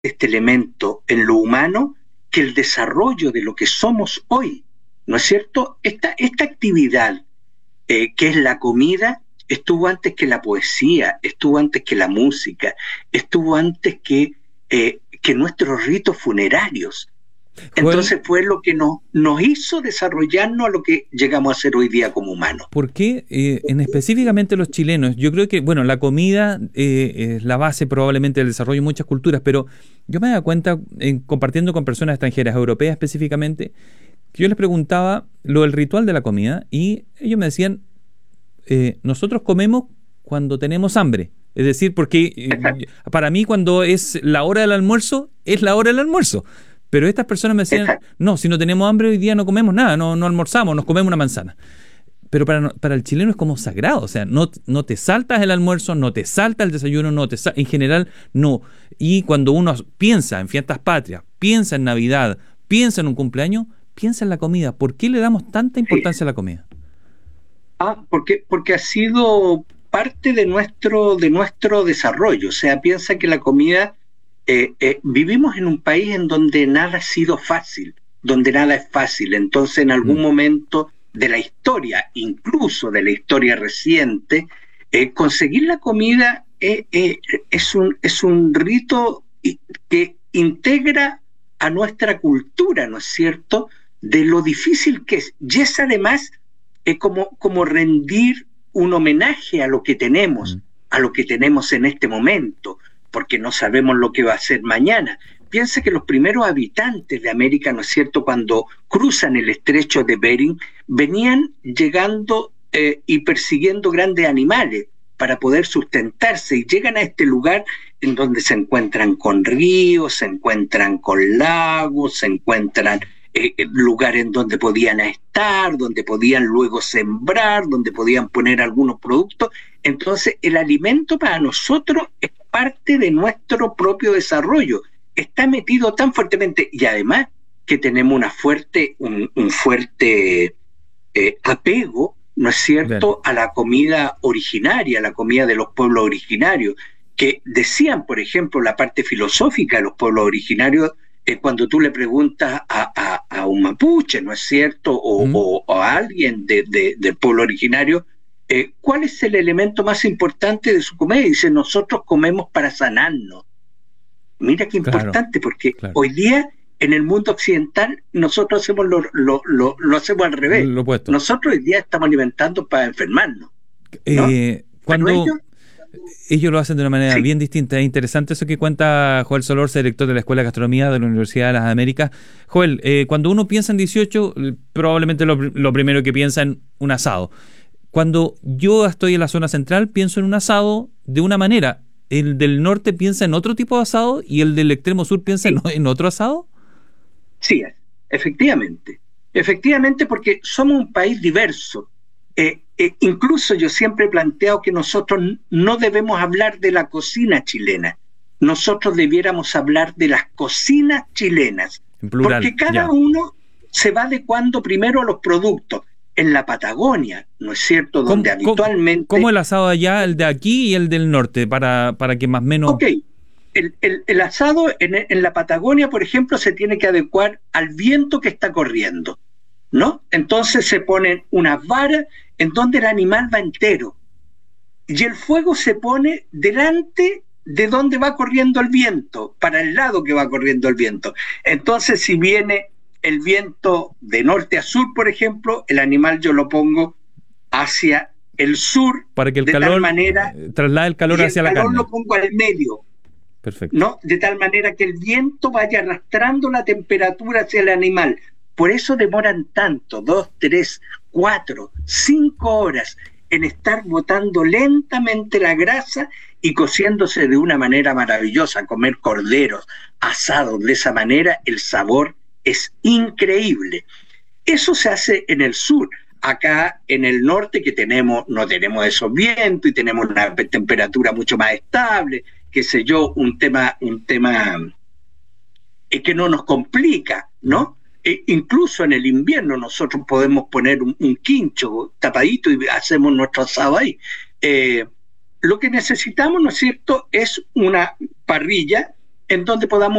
este elemento en lo humano que el desarrollo de lo que somos hoy, ¿no es cierto? Esta actividad que es la comida estuvo antes que la poesía, estuvo antes que la música, estuvo antes que nuestros ritos funerarios. Entonces Joel, fue lo que nos hizo desarrollarnos a lo que llegamos a ser hoy día como humanos. ¿por qué en específicamente los chilenos? Yo creo que, bueno, la comida es la base probablemente del desarrollo de muchas culturas, pero yo me he dado cuenta, compartiendo con personas extranjeras, europeas específicamente, que yo les preguntaba lo del ritual de la comida y ellos me decían, nosotros comemos cuando tenemos hambre. Es decir, porque Exacto, para mí cuando es la hora del almuerzo, es la hora del almuerzo. Pero estas personas me decían, exacto. no, si no tenemos hambre hoy día no comemos nada, no almorzamos, nos comemos una manzana. Pero para el chileno es como sagrado, o sea, no te saltas el almuerzo, no te salta el desayuno, en general no. Y cuando uno piensa en fiestas patrias, piensa en Navidad, piensa en un cumpleaños, piensa en la comida. ¿Por qué le damos tanta Sí. importancia a la comida? Porque ha sido parte de nuestro desarrollo. O sea, piensa que la comida, vivimos en un país en donde nada ha sido fácil, donde nada es fácil. Entonces, en algún Mm, momento de la historia, incluso de la historia reciente, conseguir la comida es un rito que integra a nuestra cultura, ¿no es cierto? De lo difícil que es. Y es además como rendir un homenaje mm. a lo que tenemos en este momento, porque no sabemos lo que va a ser mañana. Piensa que los primeros habitantes de América, ¿no es cierto?, cuando cruzan el estrecho de Bering, venían llegando y persiguiendo grandes animales para poder sustentarse y llegan a este lugar en donde se encuentran con ríos, se encuentran con lagos, se encuentran lugares en donde podían estar, donde podían luego sembrar, donde podían poner algunos productos. Entonces, el alimento para nosotros es parte de nuestro propio desarrollo. Está metido tan fuertemente y además que tenemos un fuerte apego, ¿no es Claro. cierto?, a la comida originaria, a la comida de los pueblos originarios, que decían, por ejemplo, la parte filosófica de los pueblos originarios, cuando tú le preguntas a un mapuche, ¿no es cierto?, Mm, o a alguien del pueblo originario, ¿cuál es el elemento más importante de su comida? Y dice, nosotros comemos para sanarnos. Mira qué claro, importante, porque claro. hoy día en el mundo occidental nosotros hacemos lo hacemos al revés. Lo opuesto. Nosotros hoy día estamos alimentando para enfermarnos, ¿no? Pero Cuando ellos, ellos lo hacen de una manera sí, bien distinta. Es interesante eso que cuenta Joel Solorza, director de la Escuela de Gastronomía de la Universidad de las Américas. Joel, cuando uno piensa en 18, probablemente lo primero que piensa en un asado. Cuando yo estoy en la zona central, pienso en un asado de una manera. El del norte piensa en otro tipo de asado y el del extremo sur piensa sí, en otro asado. sí, efectivamente. Efectivamente, porque somos un país diverso. Incluso yo siempre he planteado que nosotros no debemos hablar de la cocina chilena. Nosotros debiéramos hablar de las cocinas chilenas, En plural, porque cada ya. uno se va adecuando primero a los productos. En la Patagonia, ¿no es cierto?, donde ¿Cómo, cómo, cómo habitualmente. el asado allá, el de aquí y el del norte, para que más o menos... Ok, el asado en la Patagonia, por ejemplo, se tiene que adecuar al viento que está corriendo, ¿no? Entonces se ponen unas varas en donde el animal va entero y el fuego se pone delante de donde va corriendo el viento, para el lado que va corriendo el viento. Entonces, si viene el viento de norte a sur, por ejemplo, el animal yo lo pongo hacia el sur, para que el de tal calor manera, traslade el calor y el hacia la calor lo carne. pongo al medio, Perfecto. ¿no? De tal manera que el viento vaya arrastrando la temperatura hacia el animal. Por eso demoran tanto, 2, 3, 4, 5 horas en estar botando lentamente la grasa y cociéndose de una manera maravillosa. Comer corderos asados de esa manera, el sabor es increíble. Eso se hace en el sur. Acá en el norte que no tenemos esos vientos y tenemos una temperatura mucho más estable, qué sé yo, un tema que no nos complica, Mm. ¿no? Incluso en el invierno nosotros podemos poner un quincho tapadito y hacemos nuestro asado ahí. Lo que necesitamos, ¿no es cierto?, es una parrilla en donde podamos